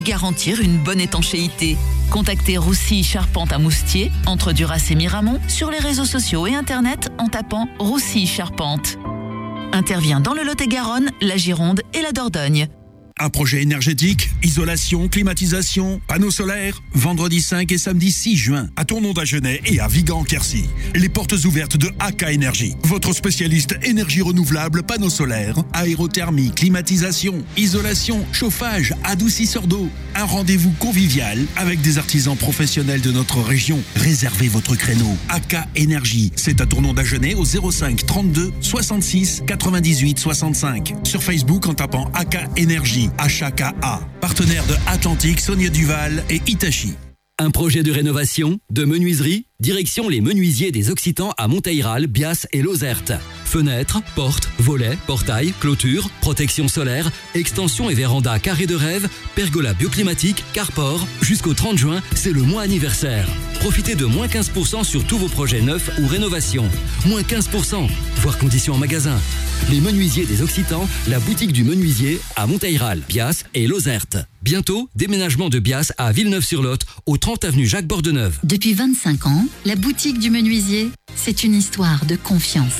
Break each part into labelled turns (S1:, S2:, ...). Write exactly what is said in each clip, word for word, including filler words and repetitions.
S1: Garantir une bonne étanchéité. Contactez Roussy Charpente à Moustier, entre Duras et Miramont, sur les réseaux sociaux et internet en tapant Roussy Charpente. Intervient dans le Lot-et-Garonne, la Gironde et la Dordogne.
S2: Un projet énergétique, isolation, climatisation, panneaux solaires. Vendredi cinq et samedi six juin, à Tournon-d'Agenais et à Vigan-Quercy. Les portes ouvertes de A K Énergie. Votre spécialiste énergie renouvelable, panneaux solaires, aérothermie, climatisation, isolation, chauffage, adoucisseur d'eau. Un rendez-vous convivial avec des artisans professionnels de notre région. Réservez votre créneau. A K Énergie, c'est à Tournon-d'Agenais au zéro cinq trente-deux soixante-six quatre-vingt-dix-huit soixante-cinq. Sur Facebook en tapant A K Énergie. H A K A, partenaire de Atlantique, Sonia Duval et Hitachi.
S3: Un projet de rénovation, de menuiserie, direction les menuisiers des Occitans à Montayral, Bias et Lozerte. Fenêtres, portes, volets, portails, clôtures, protection solaire, extension et véranda carré de rêve, pergola bioclimatique, carport. Jusqu'au trente juin, c'est le mois anniversaire. Profitez de moins quinze pour cent sur tous vos projets neufs ou rénovations. Moins quinze pour cent, voire conditions en magasin. Les menuisiers des Occitans, la boutique du menuisier à Montayral, Bias et Lozerte. Bientôt, déménagement de Bias à Villeneuve-sur-Lot, au trente avenue Jacques Bordeneuve.
S4: Depuis vingt-cinq ans, la boutique du menuisier, c'est une histoire de confiance.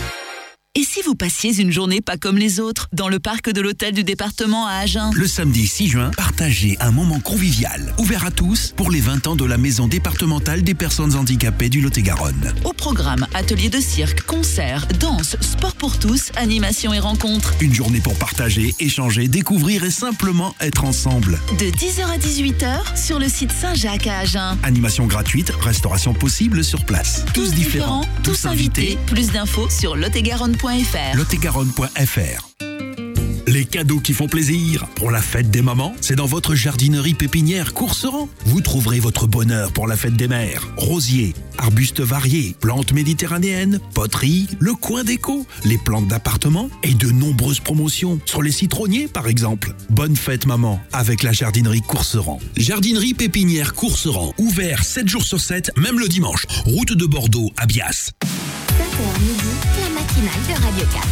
S1: Et si vous passiez une journée pas comme les autres, dans le parc de l'hôtel du département à Agen?
S2: Le samedi six juin, partagez un moment convivial, ouvert à tous pour les vingt ans de la maison départementale des personnes handicapées du Lot-et-Garonne.
S1: Au programme, ateliers de cirque, concerts, danse, sport pour tous, animation et rencontres.
S2: Une journée pour partager, échanger, découvrir et simplement être ensemble.
S1: De dix heures à dix-huit heures, sur le site Saint-Jacques à Agen.
S2: Animation gratuite, restauration possible sur place.
S1: Tous, tous différents, différents, tous, tous invités. invités. Plus d'infos sur lot et garonne point f r.
S2: lot et garonne point f r. Les cadeaux qui font plaisir pour la fête des mamans, c'est dans votre jardinerie pépinière Courseran. Vous trouverez votre bonheur pour la fête des mères. Rosiers, arbustes variés, plantes méditerranéennes, poteries, le coin déco, les plantes d'appartement et de nombreuses promotions sur les citronniers par exemple. Bonne fête maman avec la jardinerie Courseran. Jardinerie pépinière Courseran, ouvert sept jours sur sept, même le dimanche. Route de Bordeaux à Bias.
S5: sept heures midi, la matinale de Radio quatre.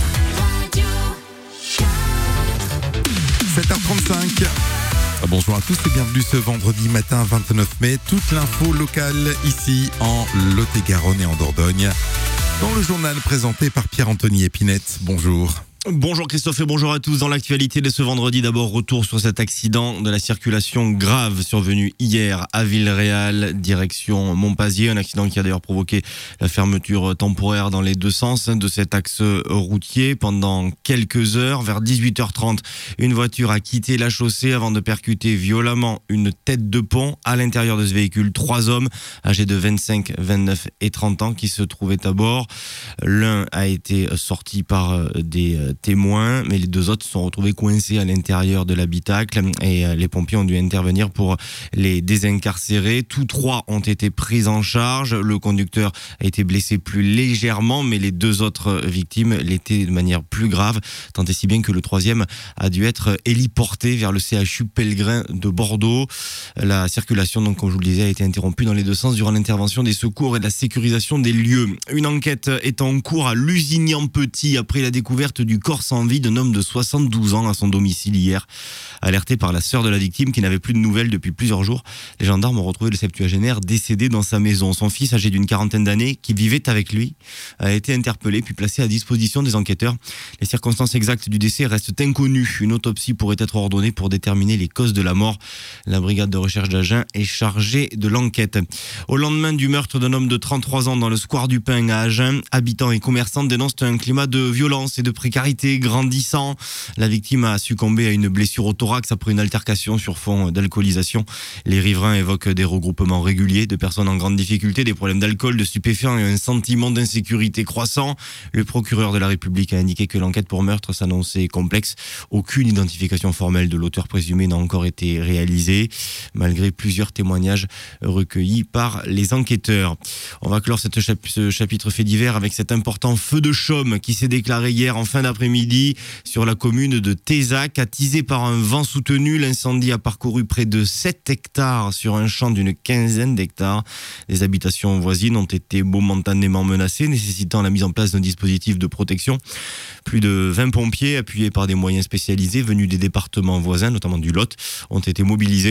S6: sept heures trente-cinq. Bonjour à tous et bienvenue ce vendredi matin vingt-neuf mai. Toute l'info locale ici en Lot-et-Garonne et en Dordogne. Dans le journal présenté par Pierre-Anthony Épinette. Bonjour.
S7: Bonjour Christophe et bonjour à tous. Dans l'actualité de ce vendredi, d'abord retour sur cet accident de la circulation grave survenu hier à Villeréal, direction Montpazier. Un accident qui a d'ailleurs provoqué la fermeture temporaire dans les deux sens de cet axe routier pendant quelques heures. Vers dix-huit heures trente, une voiture a quitté la chaussée avant de percuter violemment une tête de pont. À l'intérieur de ce véhicule, trois hommes âgés de vingt-cinq, vingt-neuf et trente ans qui se trouvaient à bord. L'un a été sorti par des témoins, mais les deux autres se sont retrouvés coincés à l'intérieur de l'habitacle et les pompiers ont dû intervenir pour les désincarcérer. Tous trois ont été pris en charge. Le conducteur a été blessé plus légèrement, mais les deux autres victimes l'étaient de manière plus grave, tant et si bien que le troisième a dû être héliporté vers le C H U Pellegrin de Bordeaux. La circulation, donc, comme je vous le disais, a été interrompue dans les deux sens durant l'intervention des secours et de la sécurisation des lieux. Une enquête est en cours à Lusignan-Petit après la découverte du corps sans vie d'un homme de soixante-douze ans à son domicile hier. Alerté par la sœur de la victime qui n'avait plus de nouvelles depuis plusieurs jours, les gendarmes ont retrouvé le septuagénaire décédé dans sa maison. Son fils, âgé d'une quarantaine d'années, qui vivait avec lui, a été interpellé puis placé à disposition des enquêteurs. Les circonstances exactes du décès restent inconnues. Une autopsie pourrait être ordonnée pour déterminer les causes de la mort. La brigade de recherche d'Agen est chargée de l'enquête. Au lendemain du meurtre d'un homme de trente-trois ans dans le square du Pin à Agen, habitants et commerçants dénoncent un climat de violence et de précarité grandissant. La victime a succombé à une blessure au thorax après une altercation sur fond d'alcoolisation. Les riverains évoquent des regroupements réguliers de personnes en grande difficulté, des problèmes d'alcool, de stupéfiants et un sentiment d'insécurité croissant. Le procureur de la République a indiqué que l'enquête pour meurtre s'annonçait complexe. Aucune identification formelle de l'auteur présumé n'a encore été réalisée, malgré plusieurs témoignages recueillis par les enquêteurs. On va clore cette chap- ce chapitre fait divers avec cet important feu de chaume qui s'est déclaré hier en fin d'après-midi sur la commune de Tézac. Attisé par un vent soutenu, l'incendie a parcouru près de sept hectares sur un champ d'une quinzaine d'hectares. Les habitations voisines ont été momentanément menacées, nécessitant la mise en place d'un dispositif de protection. Plus de vingt pompiers, appuyés par des moyens spécialisés venus des départements voisins, notamment du Lot, ont été mobilisés.